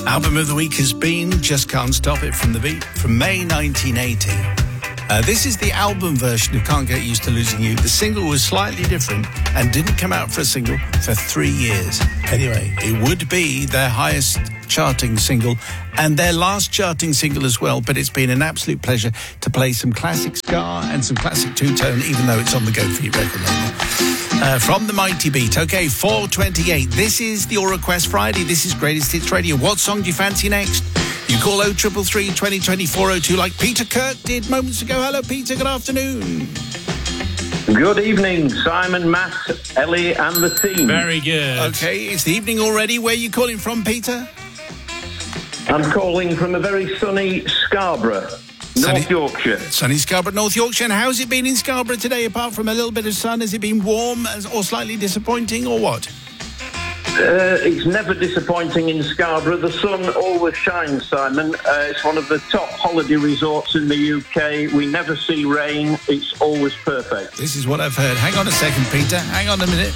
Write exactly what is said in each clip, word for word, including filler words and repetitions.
Album of the week has been Just Can't Stop It from the Beat from May nineteen eighty. Uh, this is the album version of Can't Get Used to Losing You. The single was slightly different and didn't come out for a single for three years. Anyway, it would be their highest charting single and their last charting single as well, but it's been an absolute pleasure to play some classic ska and some classic two-tone, even though it's on the Go For It record label. Uh, from the Mighty Beat. Okay, four twenty-eight. This is the All Request Friday. This is Greatest Hits Radio. What song do you fancy next? You call oh three three three, twenty, twenty-four oh two like Peter Kirk did moments ago. Hello, Peter. Good afternoon. Good evening, Simon, Matt, Ellie and the team. Very good. Okay, it's the evening already. Where are you calling from, Peter? I'm calling from a very sunny Scarborough, Sunny, North Yorkshire. Sunny Scarborough, North Yorkshire. And how's it been in Scarborough today, apart from a little bit of sun? Has it been warm or slightly disappointing, or what? Uh, it's never disappointing in Scarborough. The sun always shines, Simon. Uh, it's one of the top holiday resorts in the U K. We never see rain. It's always perfect. This is what I've heard. Hang on a second, Peter. Hang on a minute.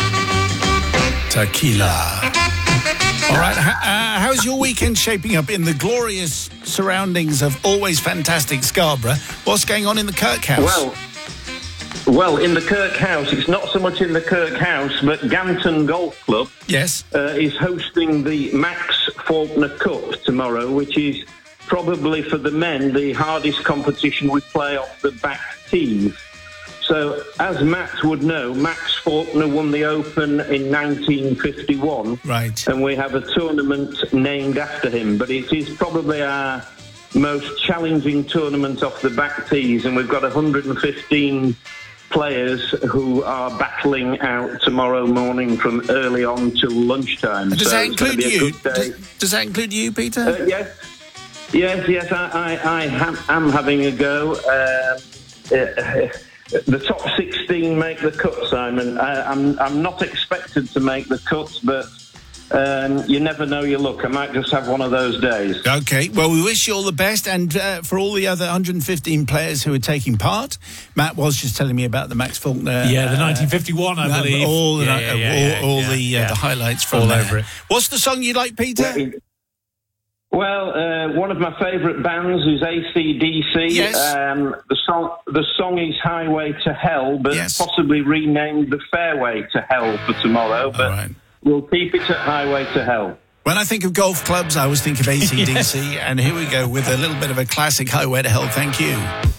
Tequila. All right. Uh, how's your weekend shaping up in the glorious surroundings of always fantastic Scarborough? What's going on in the Kirk House? Well, Well, in the Kirk House, it's not so much in the Kirk House, but Ganton Golf Club yes. uh, is hosting the Max Faulkner Cup tomorrow, which is probably for the men the hardest competition we play off the back tees. So, as Matt would know, Max Faulkner won the Open in nineteen fifty-one. Right. And we have a tournament named after him, but it is probably our most challenging tournament off the back tees, and we've got one hundred fifteen players who are battling out tomorrow morning from early on till lunchtime. Does so that include you? Does, does that include you, Peter? Uh, yes, yes, yes. I, I, I ha- am having a go. Uh, uh, the top sixteen make the cut, Simon. I, I'm, I'm not expected to make the cut, but Um, you never know your luck. I might just have one of those days. Okay, well, we wish you all the best, and uh, for all the other one hundred fifteen players who are taking part. Matt was just telling me about the Max Faulkner. Yeah, the nineteen fifty-one, I uh, believe. All the, yeah, yeah, yeah, all, yeah, all yeah, the, uh, yeah. the highlights from all there. over it. What's the song you like, Peter? Well, uh, one of my favourite bands is A C D C. Yes. Um, the song, the song is Highway to Hell, but yes. possibly renamed the Fairway to Hell for tomorrow. But all right. We'll keep it at Highway to Hell. When I think of golf clubs, I always think of A C D C, yes. And here we go with a little bit of a classic Highway to Hell. Thank you.